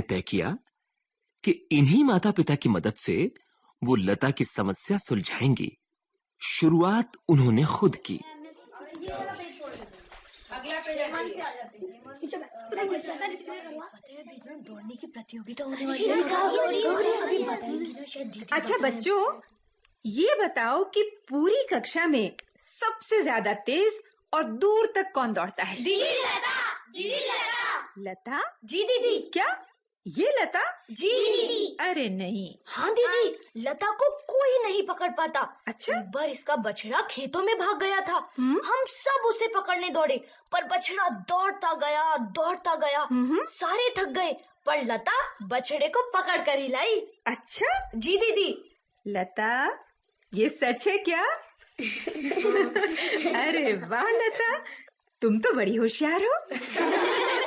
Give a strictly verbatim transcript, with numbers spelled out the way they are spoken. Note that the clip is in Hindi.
तय किया कि इन्हीं माता पिता की मदद से वो लता की समस्या सुलझाएंगी। शुरुआत उन्होंने खुद की। दौड़ने की प्रतियोगिता होने वाली है। अच्छा बच्चों, ये बताओ कि पूरी कक्षा में सबसे ज्यादा तेज और दूर तक कौन दौड़ता है? दीदी लता। दीदी लता। लता? जी दीदी। क्या ये लता? जी दीदी। अरे नहीं। हाँ दीदी, लता को कोई नहीं पकड़ पाता। अच्छा? एक बार इसका बछड़ा खेतों में भाग गया था। हम सब उसे पकड़ने दौड़े, पर बछड़ा दौड़ता गया दौड़ता गया। सारे थक गए, पर लता बछड़े को पकड़ कर ही लाई। अच्छा? जी दीदी। लता, ये सच है क्या? अरे वाह लता, तुम तो बड़ी होशियार हो।